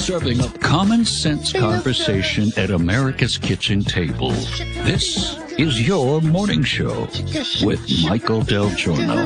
serving up common sense conversation at America's kitchen table. This is your morning show with Michael Del Giorno.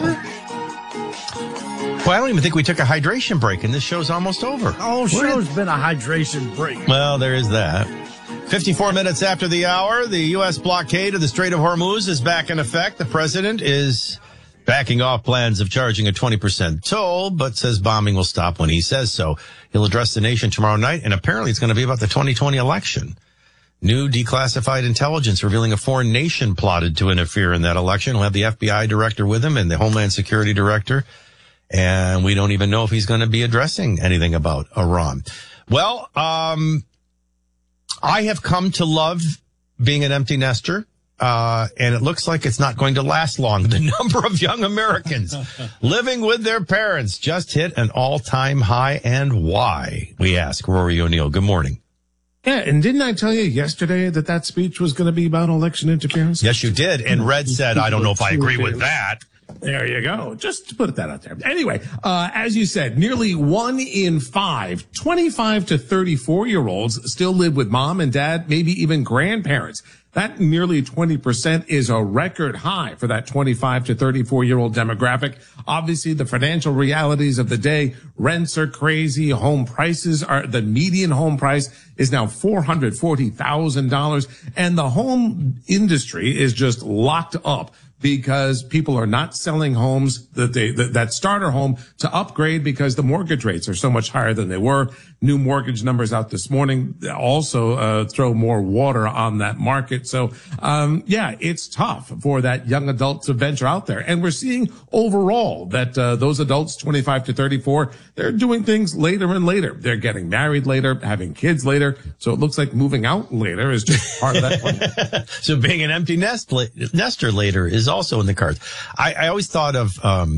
Well, I don't even think we took a hydration break, and this show's almost over. Oh, show's been a hydration break. Well, there is that. 54 minutes after the hour, the U.S. blockade of the Strait of Hormuz is back in effect. The president is backing off plans of charging a 20% toll, but says bombing will stop when he says so. He'll address the nation tomorrow night, and apparently it's going to be about the 2020 election. New declassified intelligence revealing a foreign nation plotted to interfere in that election. We'll have the FBI director with him and the Homeland Security director. And we don't even know if he's going to be addressing anything about Iran. Well, I have come to love being an empty nester. And it looks like it's not going to last long. The number of young Americans living with their parents just hit an all-time high. And why? We ask Rory O'Neill. Good morning. Yeah, and didn't I tell you yesterday that speech was going to be about election interference? Yes, you did. And Red said, I don't know if I agree with that. There you go. Just to put that out there. Anyway, as you said, nearly 1 in 5 25 to 34-year-olds still live with mom and dad, maybe even grandparents. That nearly 20% is a record high for that 25 to 34-year-old demographic. Obviously, the financial realities of the day, rents are crazy. Home prices the median home price is now $440,000. And the home industry is just locked up because people are not selling homes that starter home to upgrade because the mortgage rates are so much higher than they were. New mortgage numbers out this morning also throw more water on that market. So, it's tough for that young adult to venture out there. And we're seeing overall that those adults 25 to 34, they're doing things later and later. They're getting married later, having kids later. So it looks like moving out later is just part of that plan. So being an empty nester later is also in the cards. I always thought of,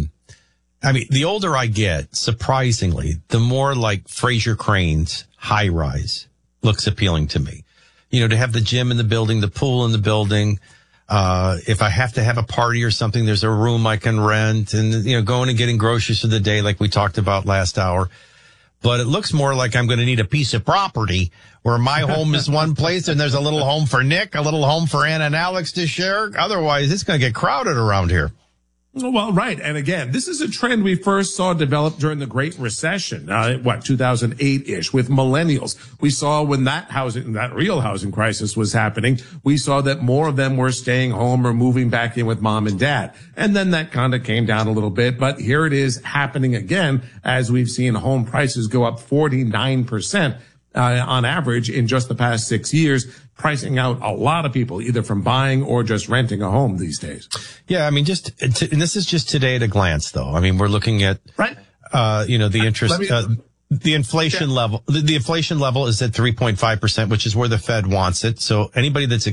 the older I get, surprisingly, the more like Fraser Crane's High Rise looks appealing to me. You know, to have the gym in the building, the pool in the building. If I have to have a party or something, there's a room I can rent and, going and getting groceries for the day like we talked about last hour. But it looks more like I'm going to need a piece of property where my home is one place and there's a little home for Nick, a little home for Ann and Alex to share. Otherwise, it's going to get crowded around here. Well, right. And again, this is a trend we first saw develop during the Great Recession, 2008-ish with millennials. We saw when that real housing crisis was happening, we saw that more of them were staying home or moving back in with mom and dad. And then that kind of came down a little bit, but here it is happening again as we've seen home prices go up 49%. On average in just the past 6 years, pricing out a lot of people either from buying or just renting a home these days. Yeah, and this is just today at a glance, though. We're looking at, right. The interest, the inflation level. The inflation level is at 3.5%, which is where the Fed wants it. So anybody that's